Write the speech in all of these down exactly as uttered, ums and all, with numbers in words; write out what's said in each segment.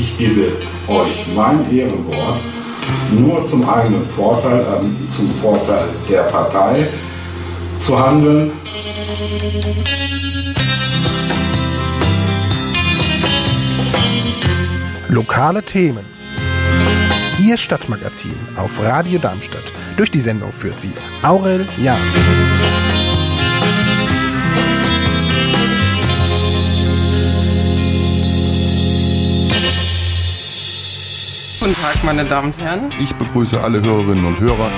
ich gebe euch mein Ehrenwort, nur zum eigenen Vorteil, äh, zum Vorteil der Partei zu handeln. Lokale Themen. Ihr Stadtmagazin auf Radio Darmstadt. Durch die Sendung führt sie Aurel Jahn. Guten Tag, meine Damen und Herren. Ich begrüße alle Hörerinnen und Hörer.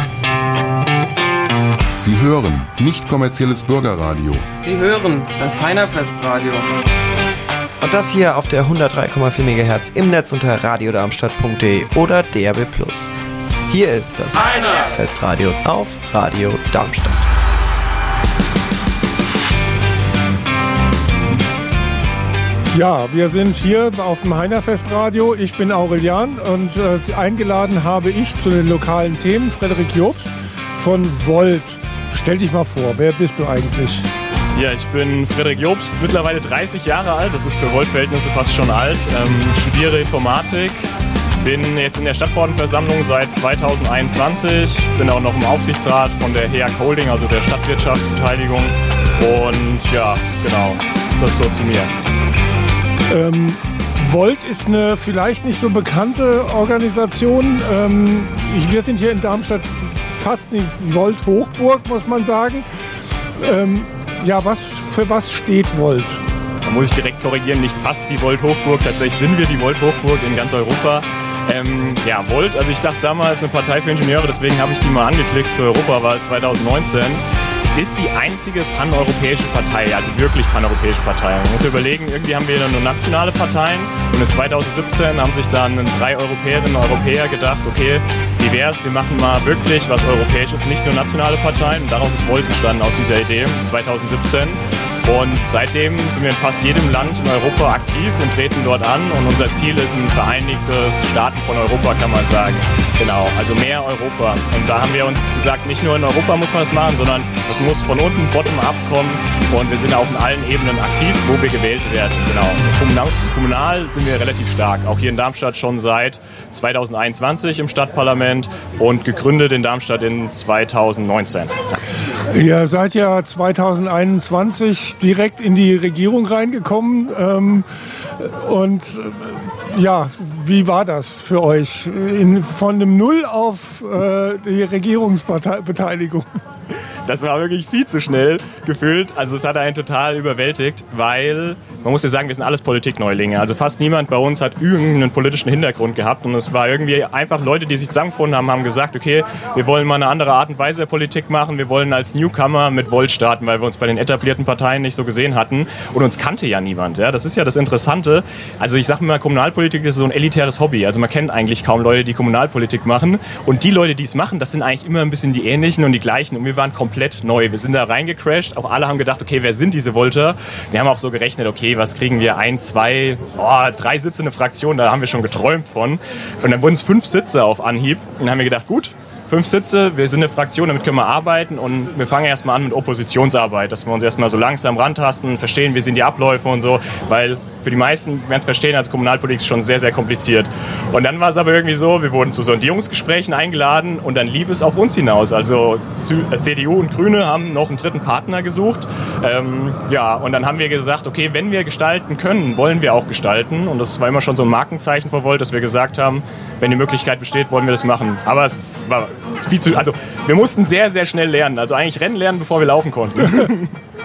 Sie hören nicht kommerzielles Bürgerradio. Sie hören das Heinerfestradio. Und das hier auf der hundertdrei Komma vier Megahertz im Netz unter radiodarmstadt punkt de oder D A B plus. Hier ist das Heinerfestradio auf Radio Darmstadt. Ja, wir sind hier auf dem Heinerfestradio. Ich bin Aurel Jahn und äh, eingeladen habe ich zu den lokalen Themen Frederik Jobst von Volt. Stell dich mal vor, wer bist du eigentlich? Ja, ich bin Frederik Jobst, mittlerweile dreißig Jahre alt, das ist für Volt-Verhältnisse fast schon alt, ähm, studiere Informatik, bin jetzt in der Stadtverordnetenversammlung seit zweitausendeinundzwanzig, bin auch noch im Aufsichtsrat von der H E A C Holding, also der Stadtwirtschaftsbeteiligung und ja, genau, das so zu mir. Ähm, Volt ist eine vielleicht nicht so bekannte Organisation. Ähm, ich, wir sind hier in Darmstadt fast die Volt-Hochburg, muss man sagen. Ähm, Ja, was für was steht Volt? Da muss ich direkt korrigieren, nicht fast die Volt-Hochburg, tatsächlich sind wir die Volt-Hochburg in ganz Europa. Ähm, ja, Volt, also ich dachte damals eine Partei für Ingenieure, deswegen habe ich die mal angeklickt zur Europawahl zweitausendneunzehn. Es ist die einzige paneuropäische Partei, also wirklich paneuropäische Partei. Man muss überlegen, irgendwie haben wir nur nationale Parteien und in zweitausendsiebzehn haben sich dann drei Europäerinnen und Europäer gedacht, okay, wie wär's, wir machen mal wirklich was Europäisches, nicht nur nationale Parteien. Und daraus ist Volt entstanden, aus dieser Idee zweitausendsiebzehn. Und seitdem sind wir in fast jedem Land in Europa aktiv und treten dort an. Und unser Ziel ist ein vereinigtes Staaten von Europa, kann man sagen. Genau, also mehr Europa. Und da haben wir uns gesagt, nicht nur in Europa muss man das machen, sondern das muss von unten bottom-up kommen. Und wir sind auch in allen Ebenen aktiv, wo wir gewählt werden. Genau. Kommunal, kommunal sind wir relativ stark. Auch hier in Darmstadt schon seit zweitausendeinundzwanzig im Stadtparlament und gegründet in Darmstadt in zweitausendneunzehn. Ihr seid ja zweitausendeinundzwanzig direkt in die Regierung reingekommen. Ähm, und äh, ja, wie war das für euch? In, von einem Null auf äh, die Regierungsbeteiligung? Das war wirklich viel zu schnell gefühlt. Also es hat einen total überwältigt, weil man muss ja sagen, wir sind alles Politikneulinge. Also fast niemand bei uns hat irgendeinen politischen Hintergrund gehabt. Und es war irgendwie einfach Leute, die sich zusammengefunden haben, haben gesagt, okay, wir wollen mal eine andere Art und Weise der Politik machen. Wir wollen als Newcomer mit Volt starten, weil wir uns bei den etablierten Parteien nicht so gesehen hatten. Und uns kannte ja niemand. Ja? Das ist ja das Interessante. Also ich sage mal, Kommunalpolitik ist so ein elitäres Hobby. Also man kennt eigentlich kaum Leute, die Kommunalpolitik machen. Und die Leute, die es machen, das sind eigentlich immer ein bisschen die Ähnlichen und die Gleichen. Und wir waren komplett neu. Wir sind da reingecrashed. Auch alle haben gedacht, okay, wer sind diese Volter? Wir haben auch so gerechnet, okay, was kriegen wir? Ein, zwei, oh, drei Sitze in der Fraktion, da haben wir schon geträumt von. Und dann wurden es fünf Sitze auf Anhieb. Und dann haben wir gedacht, gut, fünf Sitze, wir sind eine Fraktion, damit können wir arbeiten und wir fangen erstmal an mit Oppositionsarbeit, dass wir uns erstmal so langsam rantasten, verstehen, wie sind die Abläufe und so, weil für die meisten werden es verstehen, als Kommunalpolitik ist schon sehr, sehr kompliziert. Und dann war es aber irgendwie so, wir wurden zu Sondierungsgesprächen eingeladen und dann lief es auf uns hinaus. Also C D U und Grüne haben noch einen dritten Partner gesucht. Ähm, ja, und dann haben wir gesagt, okay, wenn wir gestalten können, wollen wir auch gestalten. Und das war immer schon so ein Markenzeichen von Volt, dass wir gesagt haben, wenn die Möglichkeit besteht, wollen wir das machen. Aber es war viel zu, also wir mussten sehr, sehr schnell lernen. Also eigentlich Rennen lernen, bevor wir laufen konnten.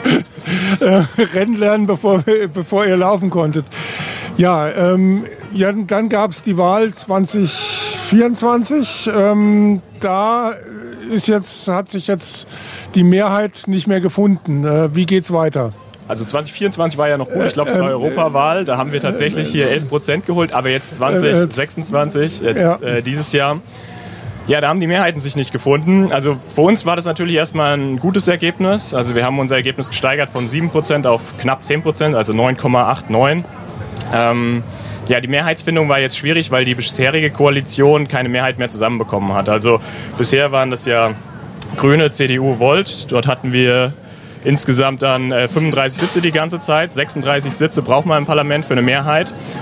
äh, Rennen lernen, bevor, bevor ihr laufen konntet. Ja, ähm, ja dann gab es die Wahl zwanzig vierundzwanzig. Ähm, da ist jetzt, hat sich jetzt die Mehrheit nicht mehr gefunden. Äh, wie geht's weiter? Also zwanzig vierundzwanzig war ja noch gut, ich glaube es war Europawahl, da haben wir tatsächlich hier elf Prozent geholt, aber jetzt zwanzig sechsundzwanzig, jetzt äh, dieses Jahr, ja, da haben die Mehrheiten sich nicht gefunden. Also für uns war das natürlich erstmal ein gutes Ergebnis, also wir haben unser Ergebnis gesteigert von sieben Prozent auf knapp zehn Prozent, also neun Komma neunundachtzig. Ähm, ja, die Mehrheitsfindung war jetzt schwierig, weil die bisherige Koalition keine Mehrheit mehr zusammenbekommen hat. Also bisher waren das ja Grüne, C D U, Volt, dort hatten wir insgesamt dann äh, fünfunddreißig Sitze die ganze Zeit. sechsunddreißig Sitze braucht man im Parlament für eine Mehrheit.